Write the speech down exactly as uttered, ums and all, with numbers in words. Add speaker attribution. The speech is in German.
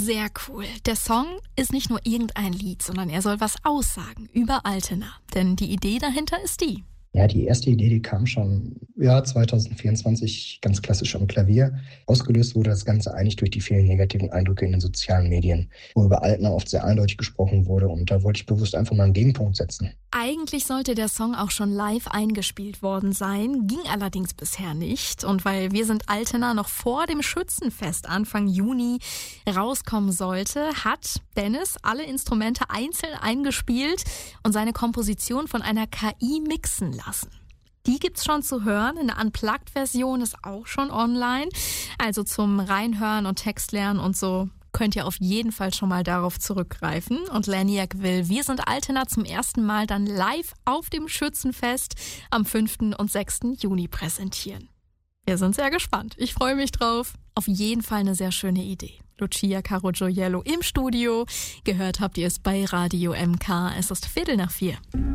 Speaker 1: Sehr cool. Der Song ist nicht nur irgendein Lied, sondern er soll was aussagen über Altena. Denn die Idee dahinter ist die.
Speaker 2: Ja, die erste Idee, die kam schon ja, zwanzig vierundzwanzig ganz klassisch am Klavier. Ausgelöst wurde das Ganze eigentlich durch die vielen negativen Eindrücke in den sozialen Medien, wo über Altena oft sehr eindeutig gesprochen wurde. Und da wollte ich bewusst einfach mal einen Gegenpunkt setzen.
Speaker 1: Eigentlich sollte der Song auch schon live eingespielt worden sein, ging allerdings bisher nicht. Und weil Wir sind Altena noch vor dem Schützenfest Anfang Juni rauskommen sollte, hat Dennis alle Instrumente einzeln eingespielt und seine Komposition von einer K I mixen lassen. Die gibt's schon zu hören, eine Unplugged-Version ist auch schon online. Also zum Reinhören und Textlernen und so könnt ihr auf jeden Fall schon mal darauf zurückgreifen. Und Laniak will Wir sind Altena zum ersten Mal dann live auf dem Schützenfest am fünften und sechsten Juni präsentieren. Wir sind sehr gespannt. Ich freue mich drauf. Auf jeden Fall eine sehr schöne Idee. Lucia Carogioiello im Studio. Gehört habt ihr es bei Radio M K. Es ist Viertel nach vier.